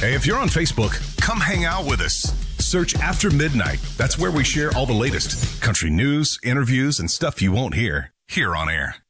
Hey, if you're on Facebook, come hang out with us. Search After Midnight. That's where we share all the latest country news, interviews, and stuff you won't hear here on air.